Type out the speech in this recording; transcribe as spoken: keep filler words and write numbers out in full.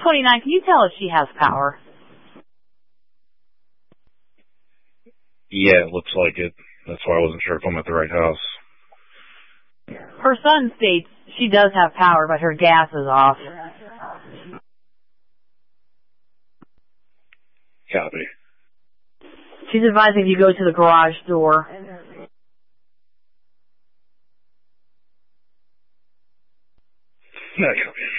twenty-nine, can you tell if she has power? Yeah, it looks like it. That's why I wasn't sure if I'm at the right house. Her son states she does have power, but her gas is off. Copy. She's advising you go to the garage door. Yeah, copy.